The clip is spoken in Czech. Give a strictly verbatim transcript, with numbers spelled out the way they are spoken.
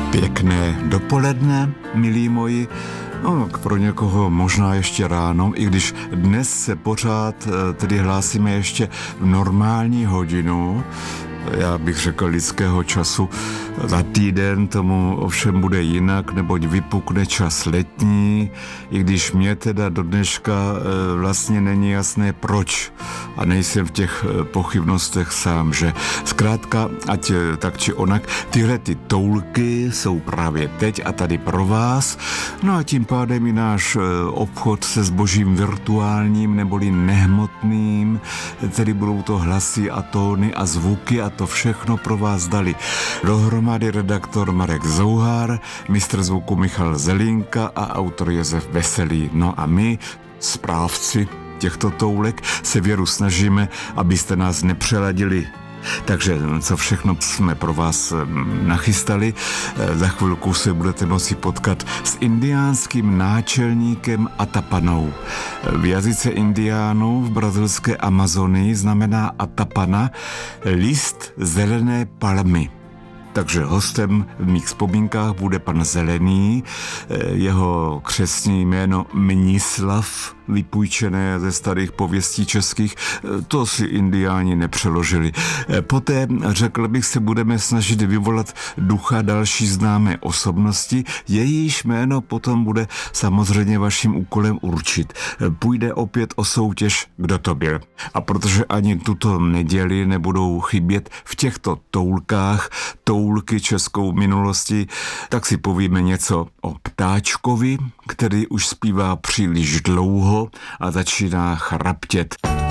Pěkné dopoledne, milí moji. No, pro někoho možná ještě ráno, i když dnes se pořád tedy hlásíme ještě v normální hodinu, já bych řekl lidského času. Za týden tomu ovšem bude jinak, neboť vypukne čas letní, i když mě teda do dneška vlastně není jasné proč. A nejsem v těch pochybnostech sám, že zkrátka, ať tak či onak, tyhle ty toulky jsou právě teď a tady pro vás. No a tím pádem i náš obchod se zbožím virtuálním neboli nehmotným, tedy budou to hlasy a tóny a zvuky a to všechno pro vás dali dohromady redaktor Marek Zouhár, mistr zvuku Michal Zelinka a autor Josef Veselý. No a my, správci těchto toulek, se věru snažíme, abyste nás nepřeladili. Takže co všechno jsme pro vás nachystali, za chvilku se budete moci potkat s indiánským náčelníkem Atapanou. V jazyce indiánů v brazilské Amazonii znamená Atapana list zelené palmy. Takže hostem v mých vzpomínkách bude pan Zelený, jeho křestní jméno Mnislav, vypůjčené ze starých pověstí českých, to si indiáni nepřeložili. Poté, řekl bych, se budeme snažit vyvolat ducha další známé osobnosti, jejíž jméno potom bude samozřejmě vaším úkolem určit. Půjde opět o soutěž, kdo to byl. A protože ani tuto neděli nebudou chybět v těchto toulkách, toulky českou minulosti, tak si povíme něco o ptáčkovi, který už zpívá příliš dlouho a začíná chraptět.